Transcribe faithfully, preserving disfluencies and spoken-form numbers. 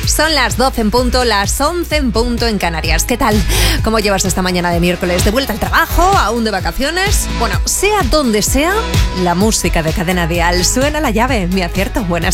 Son las doce en punto, las once en punto en Canarias. ¿Qué tal? ¿Cómo llevas esta mañana de miércoles? ¿De vuelta al trabajo? ¿Aún de vacaciones? Bueno, sea donde sea, la música de Cadena Dial suena la llave. Mi acierto. Buenas